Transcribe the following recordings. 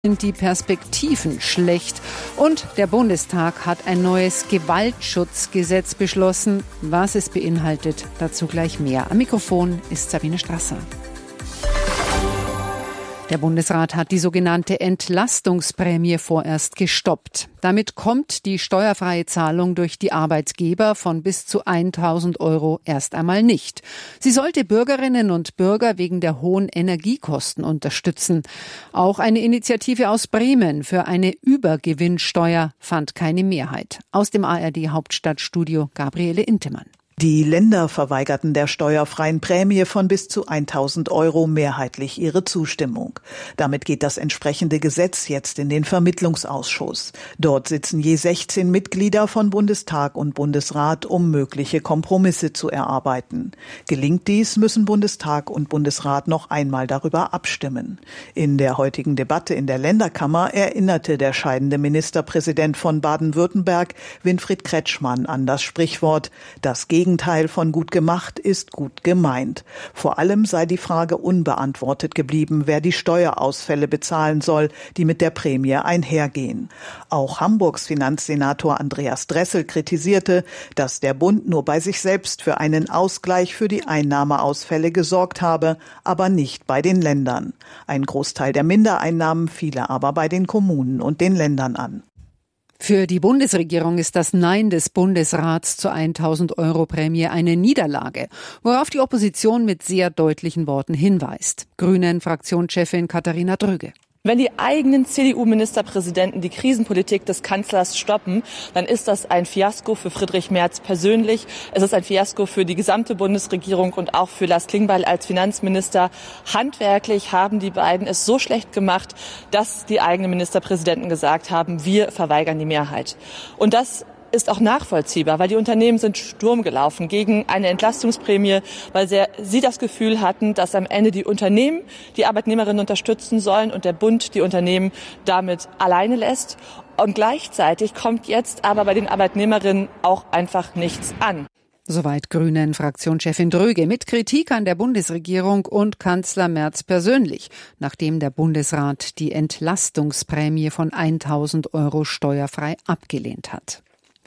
Sind die Perspektiven schlecht. Und der Bundestag hat ein neues Gewaltschutzgesetz beschlossen. Was es beinhaltet, dazu gleich mehr. Am Mikrofon ist Sabine Strasser. Der Bundesrat hat die sogenannte Entlastungsprämie vorerst gestoppt. Damit kommt die steuerfreie Zahlung durch die Arbeitgeber von bis zu 1.000 € erst einmal nicht. Sie sollte Bürgerinnen und Bürger wegen der hohen Energiekosten unterstützen. Auch eine Initiative aus Bremen für eine Übergewinnsteuer fand keine Mehrheit. Aus dem ARD-Hauptstadtstudio Gabriele Intemann. Die Länder verweigerten der steuerfreien Prämie von bis zu 1.000 € mehrheitlich ihre Zustimmung. Damit geht das entsprechende Gesetz jetzt in den Vermittlungsausschuss. Dort sitzen je 16 Mitglieder von Bundestag und Bundesrat, um mögliche Kompromisse zu erarbeiten. Gelingt dies, müssen Bundestag und Bundesrat noch einmal darüber abstimmen. In der heutigen Debatte in der Länderkammer erinnerte der scheidende Ministerpräsident von Baden-Württemberg, Winfried Kretschmann, an das Sprichwort: Das Gegenteil von gut gemacht ist gut gemeint. Vor allem sei die Frage unbeantwortet geblieben, wer die Steuerausfälle bezahlen soll, die mit der Prämie einhergehen. Auch Hamburgs Finanzsenator Andreas Dressel kritisierte, dass der Bund nur bei sich selbst für einen Ausgleich für die Einnahmeausfälle gesorgt habe, aber nicht bei den Ländern. Ein Großteil der Mindereinnahmen fiele aber bei den Kommunen und den Ländern an. Für die Bundesregierung ist das Nein des Bundesrats zur 1.000 € Prämie eine Niederlage, worauf die Opposition mit sehr deutlichen Worten hinweist. Grünen-Fraktionschefin Katharina Dröge. Wenn die eigenen CDU-Ministerpräsidenten die Krisenpolitik des Kanzlers stoppen, dann ist das ein Fiasko für Friedrich Merz persönlich. Es ist ein Fiasko für die gesamte Bundesregierung und auch für Lars Klingbeil als Finanzminister. Handwerklich haben die beiden es so schlecht gemacht, dass die eigenen Ministerpräsidenten gesagt haben, wir verweigern die Mehrheit. Und das ist auch nachvollziehbar, weil die Unternehmen sind Sturm gelaufen gegen eine Entlastungsprämie, weil sie das Gefühl hatten, dass am Ende die Unternehmen die Arbeitnehmerinnen unterstützen sollen und der Bund die Unternehmen damit alleine lässt. Und gleichzeitig kommt jetzt aber bei den Arbeitnehmerinnen auch einfach nichts an. Soweit Grünen-Fraktionschefin Dröge mit Kritik an der Bundesregierung und Kanzler Merz persönlich, nachdem der Bundesrat die Entlastungsprämie von 1.000 € steuerfrei abgelehnt hat.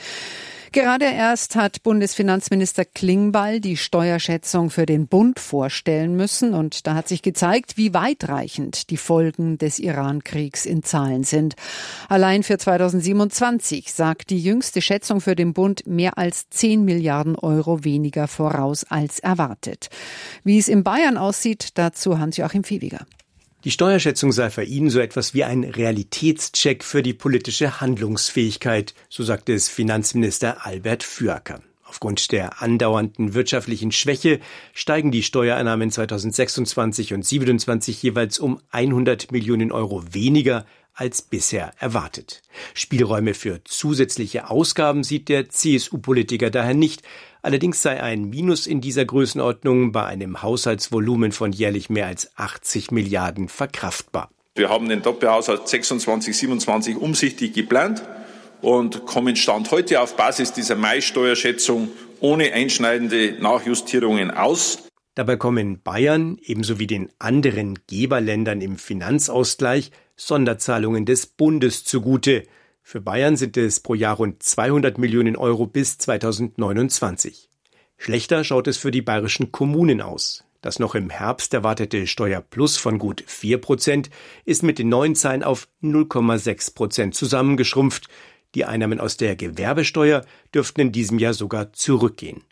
Gerade erst hat Bundesfinanzminister Klingbeil die Steuerschätzung für den Bund vorstellen müssen und da hat sich gezeigt, wie weitreichend die Folgen des Iran-Kriegs in Zahlen sind. Allein für 2027 sagt die jüngste Schätzung für den Bund mehr als 10 Milliarden € weniger voraus als erwartet. Wie es in Bayern aussieht, dazu Hans-Joachim Viehweger. Die Steuerschätzung sei für ihn so etwas wie ein Realitätscheck für die politische Handlungsfähigkeit, so sagte es Finanzminister Albert Füracker. Aufgrund der andauernden wirtschaftlichen Schwäche steigen die Steuereinnahmen 2026 und 2027 jeweils um 100 Millionen € weniger als bisher erwartet. Spielräume für zusätzliche Ausgaben sieht der CSU-Politiker daher nicht. Allerdings sei ein Minus in dieser Größenordnung bei einem Haushaltsvolumen von jährlich mehr als 80 Milliarden verkraftbar. Wir haben den Doppelhaushalt 26, 27 umsichtig geplant und kommen Stand heute auf Basis dieser Mai-Steuerschätzung ohne einschneidende Nachjustierungen aus. Dabei kommen Bayern ebenso wie den anderen Geberländern im Finanzausgleich Sonderzahlungen des Bundes zugute. Für Bayern sind es pro Jahr rund 200 Millionen € bis 2029. Schlechter schaut es für die bayerischen Kommunen aus. Das noch im Herbst erwartete Steuerplus von gut 4% ist mit den neuen Zahlen auf 0,6% zusammengeschrumpft. Die Einnahmen aus der Gewerbesteuer dürften in diesem Jahr sogar zurückgehen.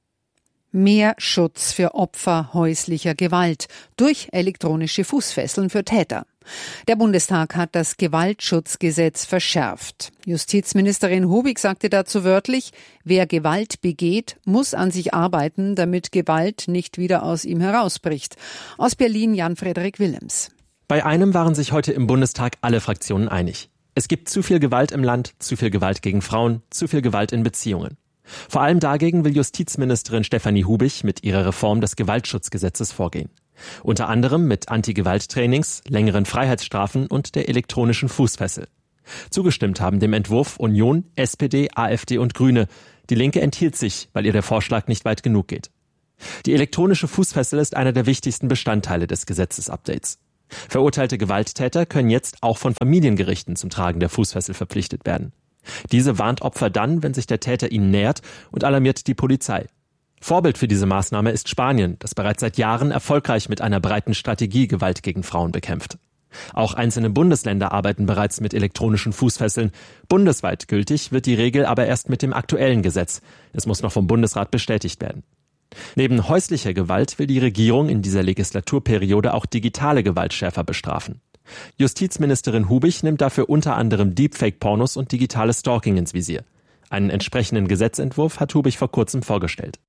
Mehr Schutz für Opfer häuslicher Gewalt durch elektronische Fußfesseln für Täter. Der Bundestag hat das Gewaltschutzgesetz verschärft. Justizministerin Hubig sagte dazu wörtlich, wer Gewalt begeht, muss an sich arbeiten, damit Gewalt nicht wieder aus ihm herausbricht. Aus Berlin Jan-Frederik Willems. Bei einem waren sich heute im Bundestag alle Fraktionen einig. Es gibt zu viel Gewalt im Land, zu viel Gewalt gegen Frauen, zu viel Gewalt in Beziehungen. Vor allem dagegen will Justizministerin Stefanie Hubig mit ihrer Reform des Gewaltschutzgesetzes vorgehen. Unter anderem mit Anti-Gewalt-Trainings, längeren Freiheitsstrafen und der elektronischen Fußfessel. Zugestimmt haben dem Entwurf Union, SPD, AfD und Grüne. Die Linke enthielt sich, weil ihr der Vorschlag nicht weit genug geht. Die elektronische Fußfessel ist einer der wichtigsten Bestandteile des Gesetzesupdates. Verurteilte Gewalttäter können jetzt auch von Familiengerichten zum Tragen der Fußfessel verpflichtet werden. Diese warnt Opfer dann, wenn sich der Täter ihnen nähert, und alarmiert die Polizei. Vorbild für diese Maßnahme ist Spanien, das bereits seit Jahren erfolgreich mit einer breiten Strategie Gewalt gegen Frauen bekämpft. Auch einzelne Bundesländer arbeiten bereits mit elektronischen Fußfesseln. Bundesweit gültig wird die Regel aber erst mit dem aktuellen Gesetz. Es muss noch vom Bundesrat bestätigt werden. Neben häuslicher Gewalt will die Regierung in dieser Legislaturperiode auch digitale Gewalt schärfer bestrafen. Justizministerin Hubich nimmt dafür unter anderem Deepfake-Pornos und digitales Stalking ins Visier. Einen entsprechenden Gesetzentwurf hat Hubich vor kurzem vorgestellt.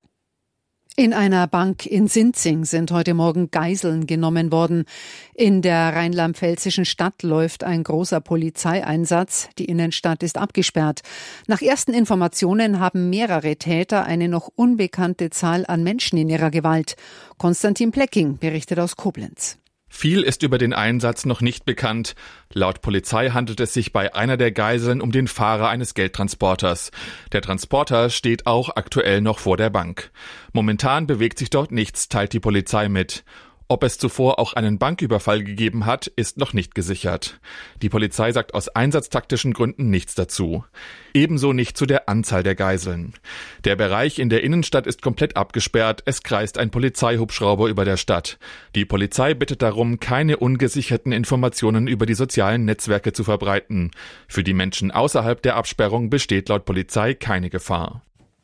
In einer Bank in Sinzing sind heute Morgen Geiseln genommen worden. In der rheinland-pfälzischen Stadt läuft ein großer Polizeieinsatz. Die Innenstadt ist abgesperrt. Nach ersten Informationen haben mehrere Täter eine noch unbekannte Zahl an Menschen in ihrer Gewalt. Konstantin Plecking berichtet aus Koblenz. Viel ist über den Einsatz noch nicht bekannt. Laut Polizei handelt es sich bei einer der Geiseln um den Fahrer eines Geldtransporters. Der Transporter steht auch aktuell noch vor der Bank. Momentan bewegt sich dort nichts, teilt die Polizei mit. Ob es zuvor auch einen Banküberfall gegeben hat, ist noch nicht gesichert. Die Polizei sagt aus einsatztaktischen Gründen nichts dazu. Ebenso nicht zu der Anzahl der Geiseln. Der Bereich in der Innenstadt ist komplett abgesperrt, es kreist ein Polizeihubschrauber über der Stadt. Die Polizei bittet darum, keine ungesicherten Informationen über die sozialen Netzwerke zu verbreiten. Für die Menschen außerhalb der Absperrung besteht laut Polizei keine Gefahr.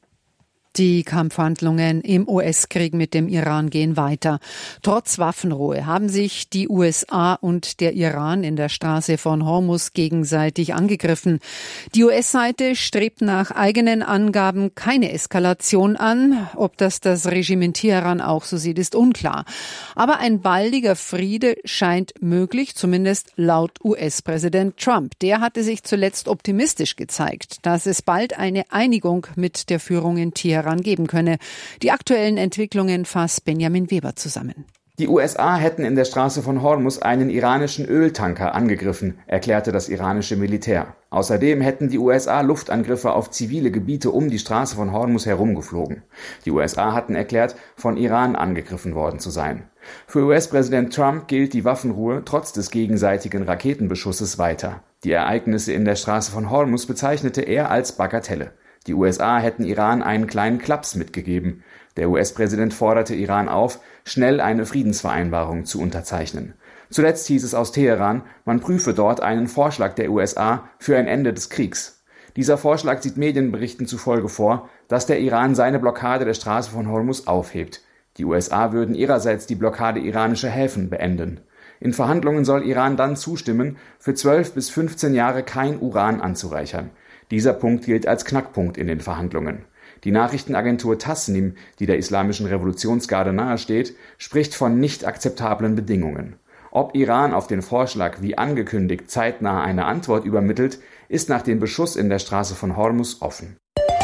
Die Kampfhandlungen im US-Krieg mit dem Iran gehen weiter. Trotz Waffenruhe haben sich die USA und der Iran in der Straße von Hormuz gegenseitig angegriffen. Die US-Seite strebt nach eigenen Angaben keine Eskalation an. Ob das Regime in Teheran auch so sieht, ist unklar. Aber ein baldiger Friede scheint möglich, zumindest laut US-Präsident Trump. Der hatte sich zuletzt optimistisch gezeigt, dass es bald eine Einigung mit der Führung in Teheran geben könne. Die aktuellen Entwicklungen fasst Benjamin Weber zusammen. Die USA hätten in der Straße von Hormuz einen iranischen Öltanker angegriffen, erklärte das iranische Militär. Außerdem hätten die USA Luftangriffe auf zivile Gebiete um die Straße von Hormuz herumgeflogen. Die USA hatten erklärt, von Iran angegriffen worden zu sein. Für US-Präsident Trump gilt die Waffenruhe trotz des gegenseitigen Raketenbeschusses weiter. Die Ereignisse in der Straße von Hormuz bezeichnete er als Bagatelle. Die USA hätten Iran einen kleinen Klaps mitgegeben. Der US-Präsident forderte Iran auf, schnell eine Friedensvereinbarung zu unterzeichnen. Zuletzt hieß es aus Teheran, man prüfe dort einen Vorschlag der USA für ein Ende des Kriegs. Dieser Vorschlag sieht Medienberichten zufolge vor, dass der Iran seine Blockade der Straße von Hormuz aufhebt. Die USA würden ihrerseits die Blockade iranischer Häfen beenden. In Verhandlungen soll Iran dann zustimmen, für 12 bis 15 Jahre kein Uran anzureichern. Dieser Punkt gilt als Knackpunkt in den Verhandlungen. Die Nachrichtenagentur Tasnim, die der Islamischen Revolutionsgarde nahesteht, spricht von nicht akzeptablen Bedingungen. Ob Iran auf den Vorschlag wie angekündigt zeitnah eine Antwort übermittelt, ist nach dem Beschuss in der Straße von Hormuz offen.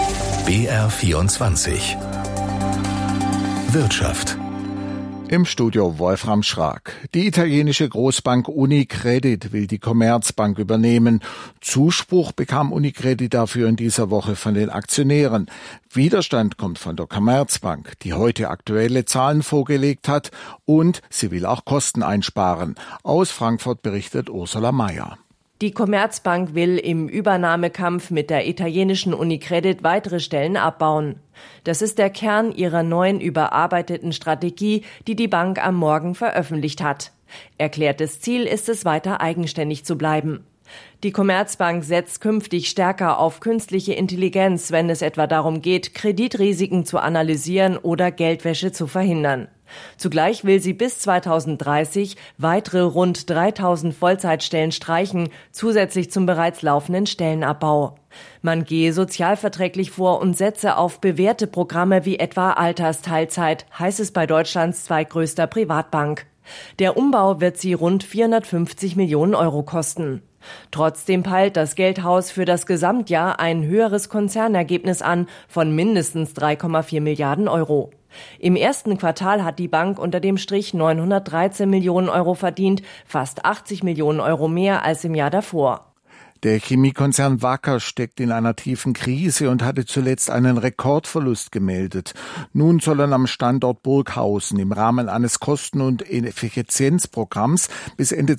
BR24 Wirtschaft. Im Studio Wolfram Schrag. Die italienische Großbank Unicredit will die Commerzbank übernehmen. Zuspruch bekam Unicredit dafür in dieser Woche von den Aktionären. Widerstand kommt von der Commerzbank, die heute aktuelle Zahlen vorgelegt hat, und sie will auch Kosten einsparen. Aus Frankfurt berichtet Ursula Mayer. Die Commerzbank will im Übernahmekampf mit der italienischen Unicredit weitere Stellen abbauen. Das ist der Kern ihrer neuen überarbeiteten Strategie, die die Bank am Morgen veröffentlicht hat. Erklärtes Ziel ist es, weiter eigenständig zu bleiben. Die Commerzbank setzt künftig stärker auf künstliche Intelligenz, wenn es etwa darum geht, Kreditrisiken zu analysieren oder Geldwäsche zu verhindern. Zugleich will sie bis 2030 weitere rund 3000 Vollzeitstellen streichen, zusätzlich zum bereits laufenden Stellenabbau. Man gehe sozialverträglich vor und setze auf bewährte Programme wie etwa Altersteilzeit, heißt es bei Deutschlands zweitgrößter Privatbank. Der Umbau wird sie rund 450 Millionen Euro kosten. Trotzdem peilt das Geldhaus für das Gesamtjahr ein höheres Konzernergebnis an von mindestens 3,4 Milliarden Euro. Im ersten Quartal hat die Bank unter dem Strich 913 Millionen Euro verdient, fast 80 Millionen Euro mehr als im Jahr davor. Der Chemiekonzern Wacker steckt in einer tiefen Krise und hatte zuletzt einen Rekordverlust gemeldet. Nun sollen am Standort Burghausen im Rahmen eines Kosten- und Effizienzprogramms bis Ende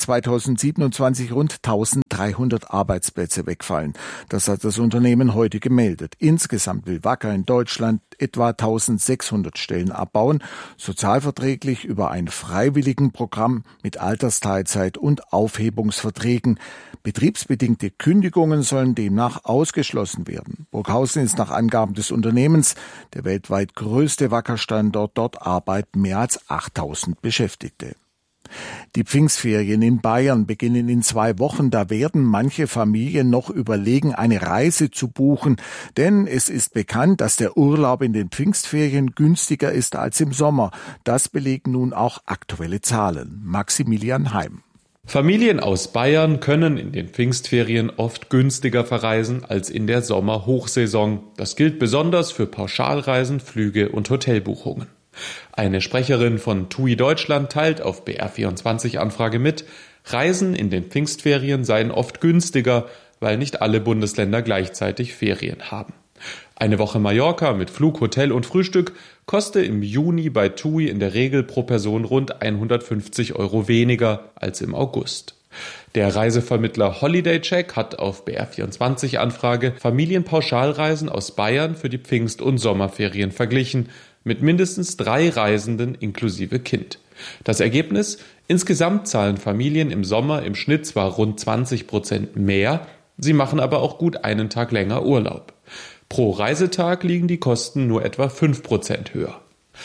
2027 rund 1300 Arbeitsplätze wegfallen. Das hat das Unternehmen heute gemeldet. Insgesamt will Wacker in Deutschland etwa 1600 Stellen abbauen, sozialverträglich über ein Freiwilligenprogramm mit Altersteilzeit und Aufhebungsverträgen. Betriebsbedingte Kündigungen sollen demnach ausgeschlossen werden. Burghausen ist nach Angaben des Unternehmens der weltweit größte Wacker-Standort. Dort arbeiten mehr als 8000 Beschäftigte. Die Pfingstferien in Bayern beginnen in 2 Wochen. Da werden manche Familien noch überlegen, eine Reise zu buchen. Denn es ist bekannt, dass der Urlaub in den Pfingstferien günstiger ist als im Sommer. Das belegen nun auch aktuelle Zahlen. Maximilian Heim. Familien aus Bayern können in den Pfingstferien oft günstiger verreisen als in der Sommerhochsaison. Das gilt besonders für Pauschalreisen, Flüge und Hotelbuchungen. Eine Sprecherin von TUI Deutschland teilt auf BR24-Anfrage mit, Reisen in den Pfingstferien seien oft günstiger, weil nicht alle Bundesländer gleichzeitig Ferien haben. Eine Woche Mallorca mit Flug, Hotel und Frühstück koste im Juni bei TUI in der Regel pro Person rund 150 € weniger als im August. Der Reisevermittler HolidayCheck hat auf BR24-Anfrage Familienpauschalreisen aus Bayern für die Pfingst- und Sommerferien verglichen, mit mindestens 3 Reisenden inklusive Kind. Das Ergebnis? Insgesamt zahlen Familien im Sommer im Schnitt zwar rund 20% mehr, sie machen aber auch gut einen Tag länger Urlaub. Pro Reisetag liegen die Kosten nur etwa 5% höher.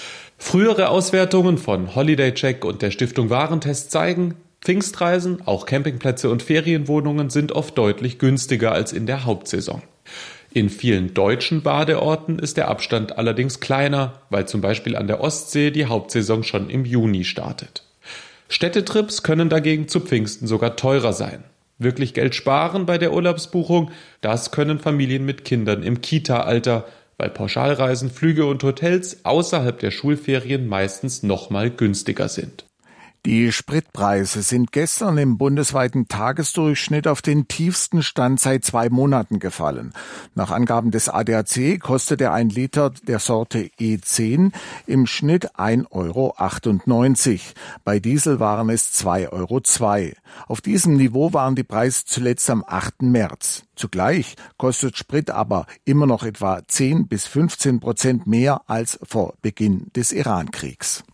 Frühere Auswertungen von HolidayCheck und der Stiftung Warentest zeigen, Pfingstreisen, auch Campingplätze und Ferienwohnungen sind oft deutlich günstiger als in der Hauptsaison. In vielen deutschen Badeorten ist der Abstand allerdings kleiner, weil zum Beispiel an der Ostsee die Hauptsaison schon im Juni startet. Städtetrips können dagegen zu Pfingsten sogar teurer sein. Wirklich Geld sparen bei der Urlaubsbuchung, das können Familien mit Kindern im Kita-Alter, weil Pauschalreisen, Flüge und Hotels außerhalb der Schulferien meistens nochmal günstiger sind. Die Spritpreise sind gestern im bundesweiten Tagesdurchschnitt auf den tiefsten Stand seit 2 Monaten gefallen. Nach Angaben des ADAC kostete 1 Liter der Sorte E10 im Schnitt 1,98 €. Bei Diesel waren es 2,02 €. Auf diesem Niveau waren die Preise zuletzt am 8. März. Zugleich kostet Sprit aber immer noch etwa 10 bis 15% mehr als vor Beginn des Irankriegs.